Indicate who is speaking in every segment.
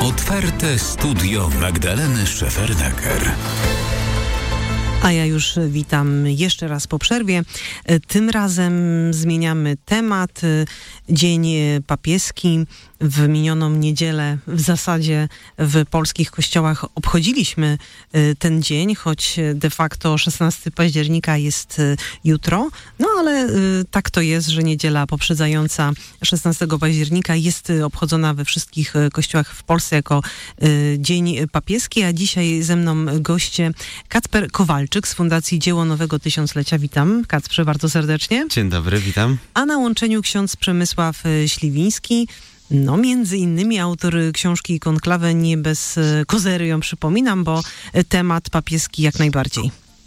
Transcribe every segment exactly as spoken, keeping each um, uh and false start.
Speaker 1: Otwarte studio Magdaleny Szefernaker.
Speaker 2: A ja już witam jeszcze raz po przerwie. Tym razem zmieniamy temat. Dzień papieski. W minioną niedzielę w zasadzie w polskich kościołach obchodziliśmy ten dzień, choć de facto szesnastego października jest jutro. No ale tak to jest, że niedziela poprzedzająca szesnastego października jest obchodzona we wszystkich kościołach w Polsce jako Dzień Papieski, a dzisiaj ze mną goście Kacper Kowalczyk z Fundacji Dzieło Nowego Tysiąclecia. Witam, Kacprze, bardzo serdecznie.
Speaker 3: Dzień dobry, witam.
Speaker 2: A na łączeniu ksiądz Przemysław Śliwiński, no między innymi autor książki Konklawę, nie bez kozery ją przypominam, bo temat papieski jak najbardziej.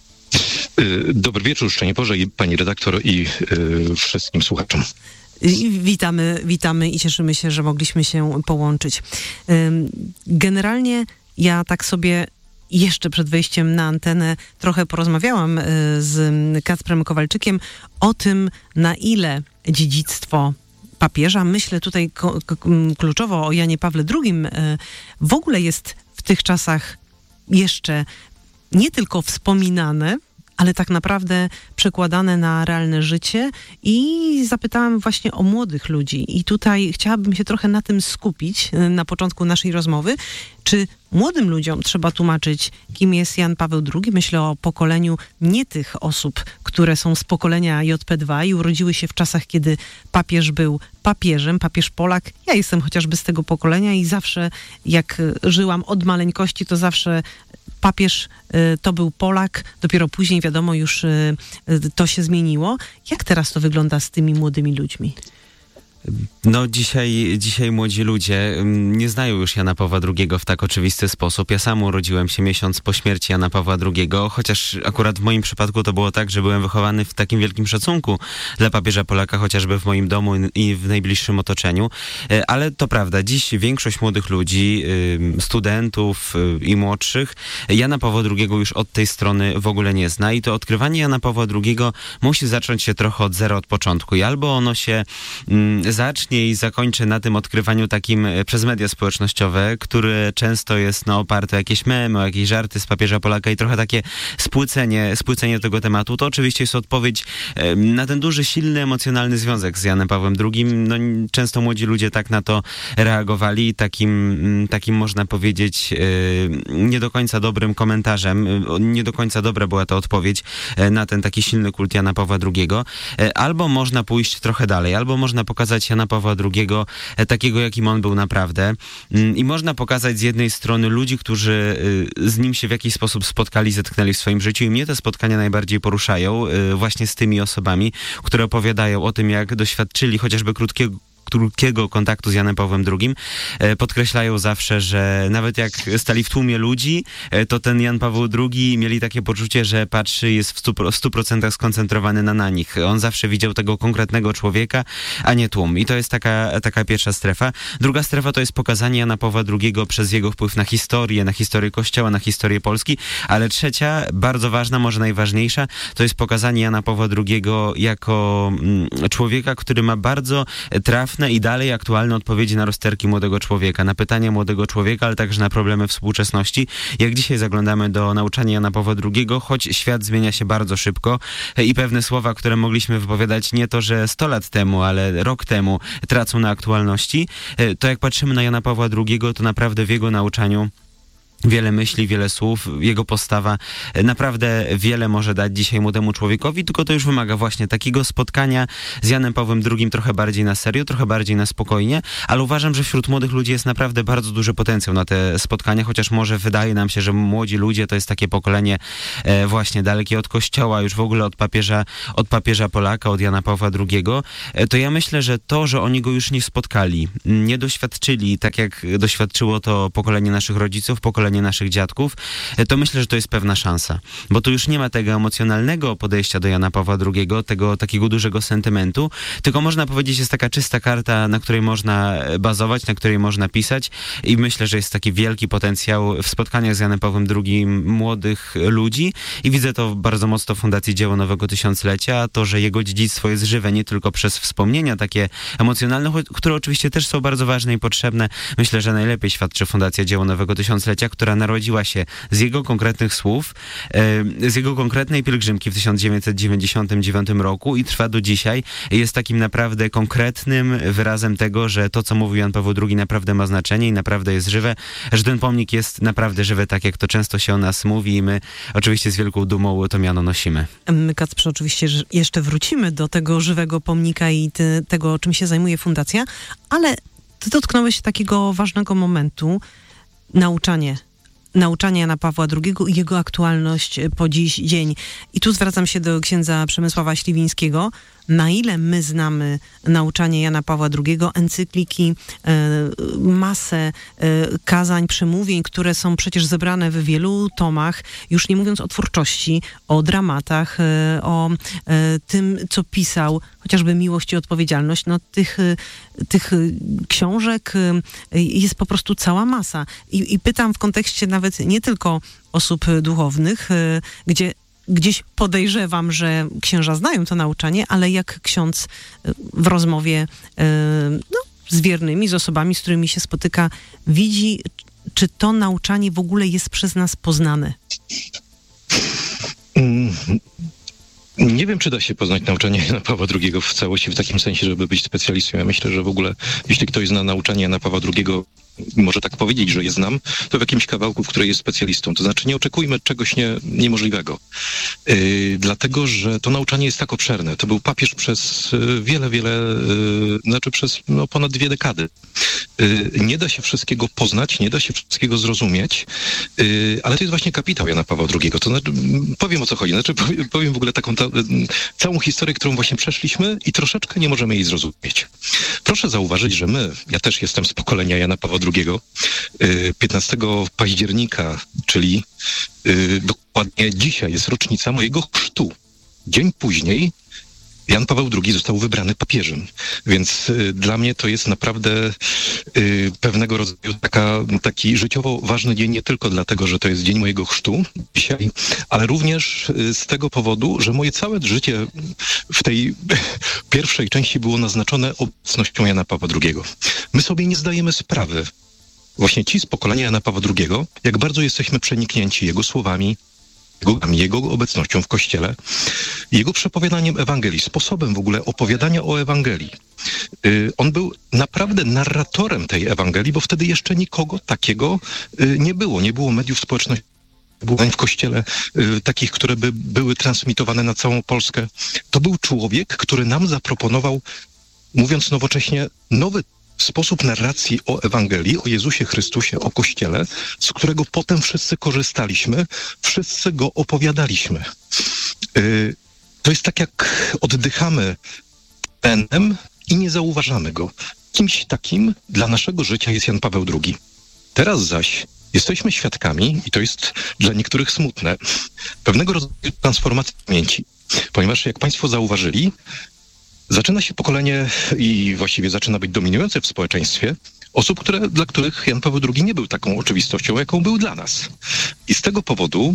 Speaker 4: Dobry wieczór, szczęść Boże, i pani redaktor i y, wszystkim słuchaczom.
Speaker 2: Witamy, witamy i cieszymy się, że mogliśmy się połączyć. Generalnie ja tak sobie jeszcze przed wejściem na antenę trochę porozmawiałam z Kacprem Kowalczykiem o tym, na ile dziedzictwo papieża, myślę tutaj ko- ko- kluczowo o Janie Pawle drugim, w ogóle jest w tych czasach jeszcze nie tylko wspominane, ale tak naprawdę przekładane na realne życie, i zapytałam właśnie o młodych ludzi. I tutaj chciałabym się trochę na tym skupić na początku naszej rozmowy. Czy młodym ludziom trzeba tłumaczyć, kim jest Jan Paweł drugi? Myślę o pokoleniu nie tych osób, które są z pokolenia J P dwa i urodziły się w czasach, kiedy papież był papieżem, papież Polak. Ja jestem chociażby z tego pokolenia i zawsze, jak żyłam od maleńkości, to zawsze papież y, to był Polak, dopiero później wiadomo już y, y, to się zmieniło. Jak teraz to wygląda z tymi młodymi ludźmi?
Speaker 3: No dzisiaj, dzisiaj młodzi ludzie nie znają już Jana Pawła drugiego w tak oczywisty sposób. Ja sam urodziłem się miesiąc po śmierci Jana Pawła drugiego, chociaż akurat w moim przypadku to było tak, że byłem wychowany w takim wielkim szacunku dla papieża Polaka, chociażby w moim domu i w najbliższym otoczeniu. Ale to prawda, dziś większość młodych ludzi, studentów i młodszych, Jana Pawła drugiego już od tej strony w ogóle nie zna, i to odkrywanie Jana Pawła drugiego musi zacząć się trochę od zera, od początku. I albo ono się zacznie i zakończy na tym odkrywaniu takim przez media społecznościowe, które często jest no, oparte o jakieś memy, o jakieś żarty z papieża Polaka i trochę takie spłycenie, spłycenie tego tematu. To oczywiście jest odpowiedź na ten duży, silny, emocjonalny związek z Janem Pawłem drugim. No, często młodzi ludzie tak na to reagowali, takim, takim można powiedzieć nie do końca dobrym komentarzem, nie do końca dobra była to odpowiedź na ten taki silny kult Jana Pawła drugiego. Albo można pójść trochę dalej, albo można pokazać Jana Pawła drugiego takiego, jakim on był naprawdę. I można pokazać z jednej strony ludzi, którzy z nim się w jakiś sposób spotkali, zetknęli w swoim życiu, i mnie te spotkania najbardziej poruszają właśnie z tymi osobami, które opowiadają o tym, jak doświadczyli chociażby krótkiego krótkiego kontaktu z Janem Pawłem drugim, podkreślają zawsze, że nawet jak stali w tłumie ludzi, to ten Jan Paweł drugi mieli takie poczucie, że patrzy, jest w stu procentach skoncentrowany na, na nich. On zawsze widział tego konkretnego człowieka, a nie tłum. I to jest taka, taka pierwsza strefa. Druga strefa to jest pokazanie Jana Pawła drugiego przez jego wpływ na historię, na historię Kościoła, na historię Polski, ale trzecia, bardzo ważna, może najważniejsza, to jest pokazanie Jana Pawła drugiego jako mm, człowieka, który ma bardzo trafne i dalej aktualne odpowiedzi na rozterki młodego człowieka, na pytania młodego człowieka, ale także na problemy współczesności. Jak dzisiaj zaglądamy do nauczania Jana Pawła drugiego, choć świat zmienia się bardzo szybko i pewne słowa, które mogliśmy wypowiadać nie to, że sto lat temu, ale rok temu, tracą na aktualności, to jak patrzymy na Jana Pawła drugiego, to naprawdę w jego nauczaniu wiele myśli, wiele słów, jego postawa naprawdę wiele może dać dzisiaj młodemu człowiekowi, tylko to już wymaga właśnie takiego spotkania z Janem Pawłem drugim trochę bardziej na serio, trochę bardziej na spokojnie, ale uważam, że wśród młodych ludzi jest naprawdę bardzo duży potencjał na te spotkania, chociaż może wydaje nam się, że młodzi ludzie to jest takie pokolenie e, właśnie dalekie od Kościoła, już w ogóle od papieża, od papieża Polaka, od Jana Pawła drugiego, e, to ja myślę, że to, że oni go już nie spotkali, nie doświadczyli, tak jak doświadczyło to pokolenie naszych rodziców, pokolenie pokolenie naszych dziadków, to myślę, że to jest pewna szansa. Bo tu już nie ma tego emocjonalnego podejścia do Jana Pawła drugiego, tego takiego dużego sentymentu, tylko można powiedzieć, jest taka czysta karta, na której można bazować, na której można pisać i myślę, że jest taki wielki potencjał w spotkaniach z Janem Pawłem drugim młodych ludzi i widzę to bardzo mocno w Fundacji Dzieło Nowego Tysiąclecia, to, że jego dziedzictwo jest żywe nie tylko przez wspomnienia takie emocjonalne, które oczywiście też są bardzo ważne i potrzebne. Myślę, że najlepiej świadczy Fundacja Dzieło Nowego Tysiąclecia, która narodziła się z jego konkretnych słów, z jego konkretnej pielgrzymki w tysiąc dziewięćset dziewięćdziesiątym dziewiątym roku i trwa do dzisiaj. Jest takim naprawdę konkretnym wyrazem tego, że to, co mówił Jan Paweł drugi, naprawdę ma znaczenie i naprawdę jest żywe, że ten pomnik jest naprawdę żywy, tak jak to często się o nas mówi i my oczywiście z wielką dumą to miano nosimy.
Speaker 2: My, Kacprze, oczywiście jeszcze wrócimy do tego żywego pomnika i ty, tego, czym się zajmuje fundacja, ale ty dotknąłeś takiego ważnego momentu, nauczanie. Nauczanie Jana Pawła drugiego i jego aktualność po dziś dzień. I tu zwracam się do księdza Przemysława Śliwińskiego. Na ile my znamy nauczanie Jana Pawła drugiego, encykliki, e, masę e, kazań, przemówień, które są przecież zebrane w wielu tomach, już nie mówiąc o twórczości, o dramatach, e, o e, tym, co pisał, chociażby Miłość i Odpowiedzialność, no tych, e, tych książek e, jest po prostu cała masa. I, i pytam w kontekście nawet nie tylko osób duchownych, e, gdzie gdzieś podejrzewam, że księża znają to nauczanie, ale jak ksiądz w rozmowie no, z wiernymi, z osobami, z którymi się spotyka, widzi, czy to nauczanie w ogóle jest przez nas poznane?
Speaker 4: Mm. Nie wiem, czy da się poznać nauczanie Jana Pawła drugiego w całości, w takim sensie, żeby być specjalistą. Ja myślę, że w ogóle, jeśli ktoś zna nauczanie Jana Pawła drugiego, może tak powiedzieć, że je znam, to w jakimś kawałku, w której jest specjalistą. To znaczy nie oczekujmy czegoś nie, niemożliwego. Yy, dlatego, że to nauczanie jest tak obszerne. To był papież przez yy, wiele, wiele, yy, znaczy przez no, ponad dwie dekady. Yy, nie da się wszystkiego poznać, nie da się wszystkiego zrozumieć, yy, ale to jest właśnie kapitał Jana Pawła drugiego. To znaczy, powiem o co chodzi. Znaczy, powiem, powiem w ogóle taką ta, yy, całą historię, którą właśnie przeszliśmy i troszeczkę nie możemy jej zrozumieć. Proszę zauważyć, że my, ja też jestem z pokolenia Jana Pawła drugiego, piętnastego października, czyli yy, dokładnie dzisiaj jest rocznica mojego chrztu. Dzień później Jan Paweł drugi został wybrany papieżem, więc y, dla mnie to jest naprawdę y, pewnego rodzaju taka, taki życiowo ważny dzień, nie tylko dlatego, że to jest dzień mojego chrztu dzisiaj, ale również y, z tego powodu, że moje całe życie w tej pierwszej części było naznaczone obecnością Jana Pawła drugiego. My sobie nie zdajemy sprawy, właśnie ci z pokolenia Jana Pawła drugiego, jak bardzo jesteśmy przeniknięci jego słowami, Jego, jego obecnością w Kościele, jego przepowiadaniem Ewangelii, sposobem w ogóle opowiadania o Ewangelii. Yy, on był naprawdę narratorem tej Ewangelii, bo wtedy jeszcze nikogo takiego yy, nie było. Nie było mediów społecznościowych w Kościele, yy, takich, które by były transmitowane na całą Polskę. To był człowiek, który nam zaproponował, mówiąc nowocześnie, nowy sposób narracji o Ewangelii, o Jezusie Chrystusie, o Kościele, z którego potem wszyscy korzystaliśmy, wszyscy go opowiadaliśmy. Yy, to jest tak, jak oddychamy tlenem i nie zauważamy go. Kimś takim dla naszego życia jest Jan Paweł drugi. Teraz zaś jesteśmy świadkami, i to jest dla niektórych smutne, pewnego rodzaju transformacji pamięci. Ponieważ, jak państwo zauważyli, zaczyna się pokolenie i właściwie zaczyna być dominujące w społeczeństwie osób, które, dla których Jan Paweł drugi nie był taką oczywistością, jaką był dla nas. I z tego powodu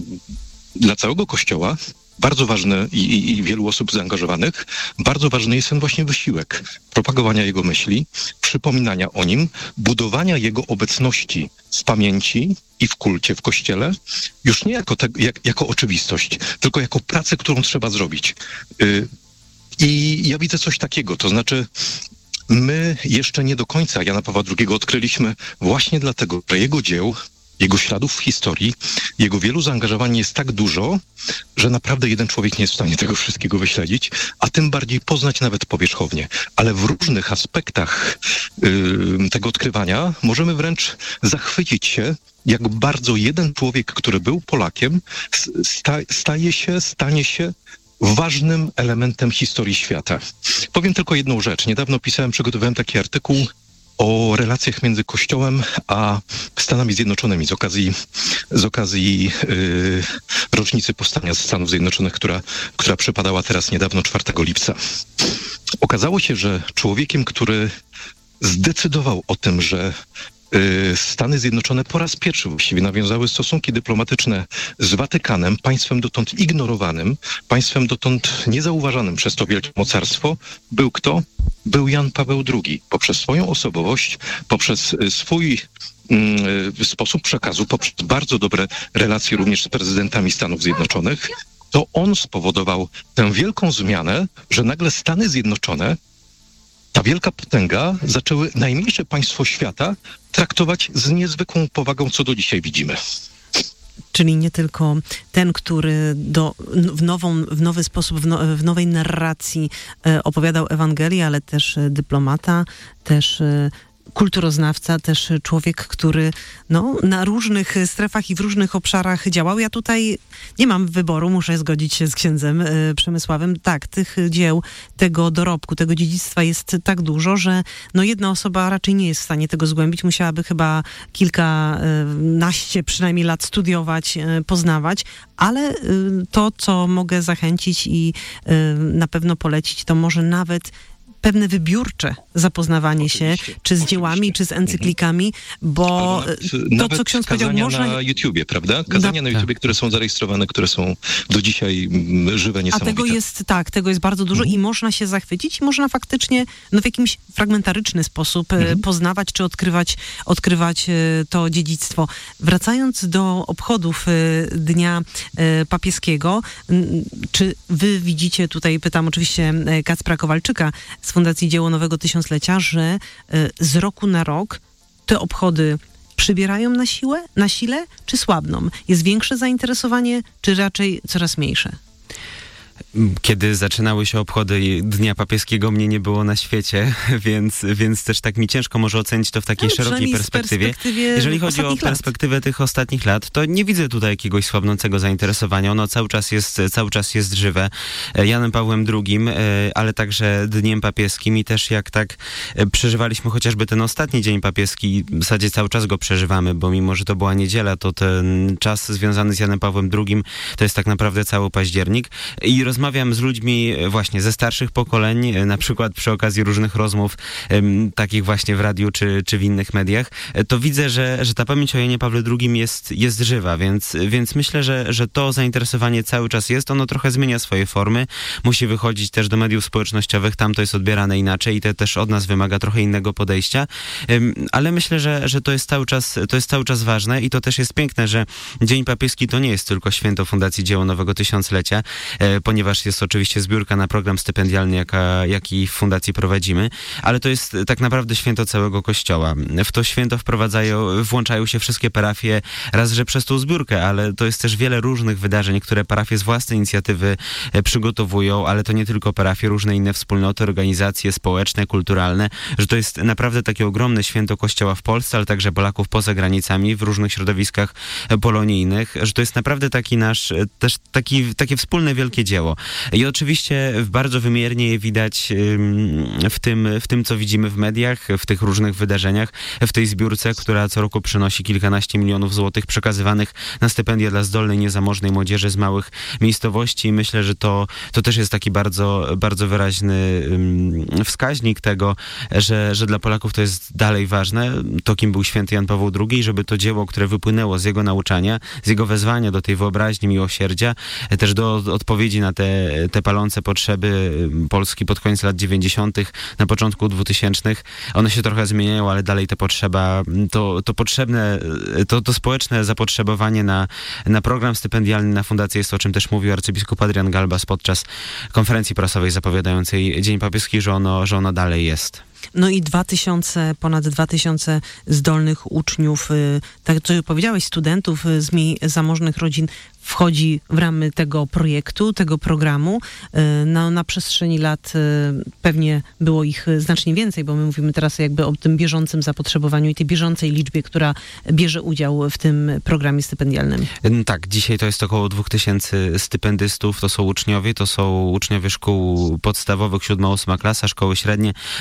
Speaker 4: dla całego Kościoła bardzo ważny i, i, i wielu osób zaangażowanych, bardzo ważny jest ten właśnie wysiłek propagowania jego myśli, przypominania o nim, budowania jego obecności w pamięci i w kulcie w Kościele, już nie jako, te, jak, jako oczywistość, tylko jako pracę, którą trzeba zrobić. Y- I ja widzę coś takiego, to znaczy my jeszcze nie do końca Jana Pawła drugiego odkryliśmy właśnie dlatego, że jego dzieł, jego śladów w historii, jego wielu zaangażowań jest tak dużo, że naprawdę jeden człowiek nie jest w stanie tego wszystkiego wyśledzić, a tym bardziej poznać nawet powierzchownie. Ale w różnych aspektach yy, tego odkrywania możemy wręcz zachwycić się, jak bardzo jeden człowiek, który był Polakiem, sta- staje się, stanie się ważnym elementem historii świata. Powiem tylko jedną rzecz. Niedawno pisałem, przygotowałem taki artykuł o relacjach między Kościołem a Stanami Zjednoczonymi z okazji, z okazji yy, rocznicy powstania Stanów Zjednoczonych, która, która przypadała teraz niedawno czwartego lipca. Okazało się, że człowiekiem, który zdecydował o tym, że Stany Zjednoczone po raz pierwszy właściwie nawiązały stosunki dyplomatyczne z Watykanem, państwem dotąd ignorowanym, państwem dotąd niezauważanym przez to wielkie mocarstwo, był kto? Był Jan Paweł drugi. Poprzez swoją osobowość, poprzez swój mm, sposób przekazu, poprzez bardzo dobre relacje również z prezydentami Stanów Zjednoczonych, to on spowodował tę wielką zmianę, że nagle Stany Zjednoczone, ta wielka potęga, zaczęły najmniejsze państwo świata traktować z niezwykłą powagą, co do dzisiaj widzimy.
Speaker 2: Czyli nie tylko ten, który do, w, nową, w nowy sposób, w, no, w nowej narracji e, opowiadał Ewangelię, ale też e, dyplomata, też e, kulturoznawca, też człowiek, który no, na różnych strefach i w różnych obszarach działał. Ja tutaj nie mam wyboru, muszę zgodzić się z księdzem y, Przemysławem. Tak, tych dzieł, tego dorobku, tego dziedzictwa jest tak dużo, że no, jedna osoba raczej nie jest w stanie tego zgłębić. Musiałaby chyba kilkanaście przynajmniej lat studiować, y, poznawać, ale y, to, co mogę zachęcić i y, na pewno polecić, to może nawet pewne wybiórcze zapoznawanie oczywiście, się, czy z oczywiście. dziełami, czy z encyklikami, bo
Speaker 4: nawet,
Speaker 2: to, co ksiądz powiedział, można...
Speaker 4: na YouTubie, prawda? Kazania na, na YouTubie, które są zarejestrowane, które są do dzisiaj żywe, niesamowite.
Speaker 2: A tego jest, tak, tego jest bardzo dużo mhm. i można się zachwycić i można faktycznie no, w jakimś fragmentaryczny sposób mhm. poznawać, czy odkrywać, odkrywać to dziedzictwo. Wracając do obchodów Dnia Papieskiego, czy wy widzicie, tutaj pytam oczywiście Kacpra Kowalczyka z Fundacji Dzieło Nowego Tysiąclecia, że y, z roku na rok te obchody przybierają na siłę, na sile, czy słabną? Jest większe zainteresowanie, czy raczej coraz mniejsze?
Speaker 3: Kiedy zaczynały się obchody Dnia Papieskiego, mnie nie było na świecie, więc, więc też tak mi ciężko może ocenić to w takiej no, szerokiej perspektywie. perspektywie. Jeżeli chodzi o perspektywę lat. tych ostatnich lat, to nie widzę tutaj jakiegoś słabnącego zainteresowania. Ono cały czas jest, cały czas jest żywe. Janem Pawłem drugim, ale także Dniem Papieskim i też jak tak przeżywaliśmy chociażby ten ostatni Dzień Papieski, w zasadzie cały czas go przeżywamy, bo mimo, że to była niedziela, to ten czas związany z Janem Pawłem drugim to jest tak naprawdę cały październik. I rozmawiam z ludźmi właśnie ze starszych pokoleń, na przykład przy okazji różnych rozmów um, takich właśnie w radiu czy, czy w innych mediach, to widzę, że, że ta pamięć o Janie Pawle drugim jest, jest żywa, więc, więc myślę, że, że to zainteresowanie cały czas jest. Ono trochę zmienia swoje formy, musi wychodzić też do mediów społecznościowych, tam to jest odbierane inaczej i to też od nas wymaga trochę innego podejścia, um, ale myślę, że, że to jest cały czas, to jest cały czas ważne i to też jest piękne, że Dzień Papieski to nie jest tylko święto Fundacji Dzieło Nowego Tysiąclecia, e, ponieważ jest oczywiście zbiórka na program stypendialny, jaka, jaki w fundacji prowadzimy, ale to jest tak naprawdę święto całego Kościoła. W to święto wprowadzają, włączają się wszystkie parafie, raz, że przez tą zbiórkę, ale to jest też wiele różnych wydarzeń, które parafie z własnej inicjatywy przygotowują, ale to nie tylko parafie, różne inne wspólnoty, organizacje społeczne, kulturalne, że to jest naprawdę takie ogromne święto Kościoła w Polsce, ale także Polaków poza granicami, w różnych środowiskach polonijnych, że to jest naprawdę taki nasz, też taki, takie wspólne wielkie dzieło. I oczywiście bardzo wymiernie je widać w tym, w tym, co widzimy w mediach, w tych różnych wydarzeniach, w tej zbiórce, która co roku przynosi kilkanaście milionów złotych przekazywanych na stypendia dla zdolnej, niezamożnej młodzieży z małych miejscowości. I myślę, że to, to też jest taki bardzo, bardzo wyraźny wskaźnik tego, że, że dla Polaków to jest dalej ważne, to kim był święty Jan Paweł drugi, żeby to dzieło, które wypłynęło z jego nauczania, z jego wezwania do tej wyobraźni, miłosierdzia, też do odpowiedzi na te, te palące potrzeby Polski pod koniec lat dziewięćdziesiątych, na początku dwutysięcznych, one się trochę zmieniają, ale dalej ta potrzeba, to, to potrzebne, to, to społeczne zapotrzebowanie na, na program stypendialny, na fundację jest to, o czym też mówił arcybiskup Adrian Galbas podczas konferencji prasowej zapowiadającej Dzień Papieski, że ono, że ono dalej jest.
Speaker 2: No i dwa tysiące, ponad dwa tysiące zdolnych uczniów, tak co powiedziałeś, studentów z mniej zamożnych rodzin wchodzi w ramy tego projektu, tego programu. No, na przestrzeni lat pewnie było ich znacznie więcej, bo my mówimy teraz jakby o tym bieżącym zapotrzebowaniu i tej bieżącej liczbie, która bierze udział w tym programie stypendialnym.
Speaker 3: Tak, dzisiaj to jest około dwóch tysięcy stypendystów, to są uczniowie, to są uczniowie szkół podstawowych, siódma, ósma klasa, szkoły średnie, no i studenci.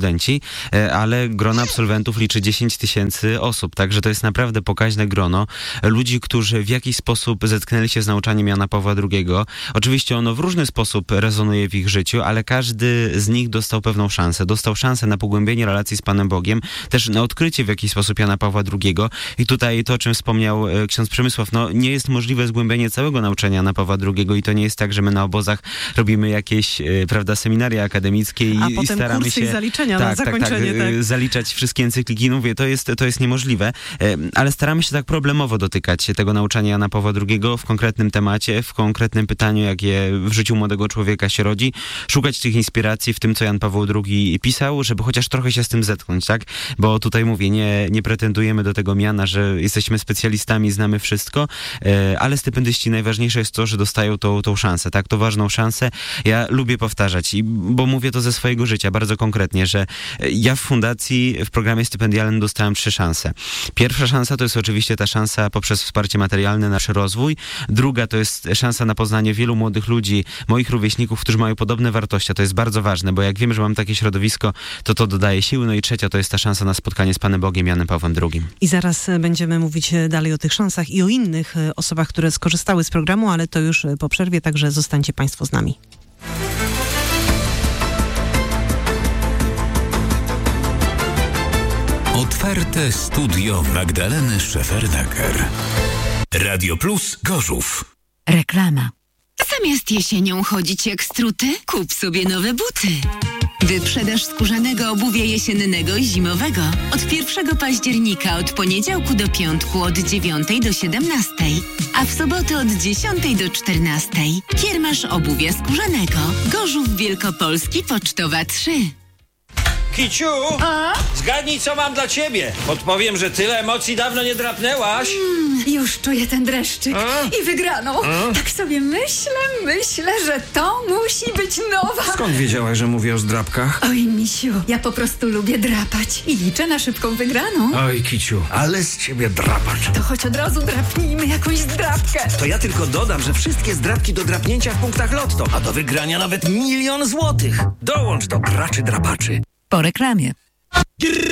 Speaker 3: absolwenci, e, ale grono absolwentów liczy dziesięć tysięcy osób, także to jest naprawdę pokaźne grono ludzi, którzy w jakiś sposób zetknęli się z nauczaniem Jana Pawła drugiego. Oczywiście ono w różny sposób rezonuje w ich życiu, ale każdy z nich dostał pewną szansę. Dostał szansę na pogłębienie relacji z Panem Bogiem, też na odkrycie w jakiś sposób Jana Pawła drugiego. I tutaj to, o czym wspomniał e, ksiądz Przemysław, no nie jest możliwe zgłębienie całego nauczania Jana Pawła drugiego i to nie jest tak, że my na obozach robimy jakieś, e, prawda, seminaria akademickie i,
Speaker 2: A
Speaker 3: i
Speaker 2: potem
Speaker 3: staramy
Speaker 2: kursy
Speaker 3: się
Speaker 2: i zaliczenia
Speaker 3: tak,
Speaker 2: na zakończenie.
Speaker 3: tak, tak,
Speaker 2: Tak.
Speaker 3: zaliczać wszystkie encykliki. No mówię, to jest, to jest niemożliwe, e, ale staramy się tak problemowo dotykać tego nauczania Jana Pawła drugiego w konkretnym temacie, w konkretnym pytaniu, jakie w życiu młodego człowieka się rodzi, szukać tych inspiracji w tym, co Jan Paweł drugi pisał, żeby chociaż trochę się z tym zetknąć, tak? Bo tutaj mówię, nie, nie pretendujemy do tego miana, że jesteśmy specjalistami, znamy wszystko, e, ale stypendyści najważniejsze jest to, że dostają tą, tą szansę, tak? To ważną szansę. Ja lubię powtarzać, i, bo mówię to ze swojego życia, bardzo konkretnie, że ja w fundacji, w programie stypendialnym dostałem trzy szanse. Pierwsza szansa to jest oczywiście ta szansa poprzez wsparcie materialne na nasz rozwój. Druga to jest szansa na poznanie wielu młodych ludzi, moich rówieśników, którzy mają podobne wartości. To jest bardzo ważne, bo jak wiem, że mam takie środowisko, to to dodaje siły. No i trzecia to jest ta szansa na spotkanie z Panem Bogiem, Janem Pawłem drugim.
Speaker 2: I zaraz będziemy mówić dalej o tych szansach i o innych osobach, które skorzystały z programu, ale to już po przerwie, także zostańcie Państwo z nami.
Speaker 1: Otwarte studio Magdaleny Szefernaker. Radio Plus Gorzów.
Speaker 5: Reklama. Zamiast jesienią chodzić jak struty, kup sobie nowe buty. Wyprzedaż skórzanego obuwia jesiennego i zimowego. Od pierwszego października, od poniedziałku do piątku, od dziewiątej do siedemnastej, a w soboty od dziesiątej do czternastej. Kiermasz obuwia skórzanego. Gorzów Wielkopolski, Pocztowa trzy.
Speaker 6: Kiciu, a? Zgadnij, co mam dla ciebie. Podpowiem, że tyle emocji dawno nie drapnęłaś.
Speaker 7: Mm, już czuję ten dreszczyk
Speaker 6: a?
Speaker 7: i wygraną. A? Tak sobie myślę, myślę, że to musi być nowa.
Speaker 6: Skąd wiedziałaś, że mówię o zdrapkach?
Speaker 7: Oj, misiu, ja po prostu lubię drapać i liczę na szybką wygraną.
Speaker 6: Oj, Kiciu, ale z ciebie drapacz.
Speaker 7: To choć od razu drapnijmy jakąś zdrapkę.
Speaker 8: To ja tylko dodam, że wszystkie zdrapki do drapnięcia w punktach Lotto, a do wygrania nawet milion złotych. Dołącz do graczy drapaczy.
Speaker 5: Po reklamie.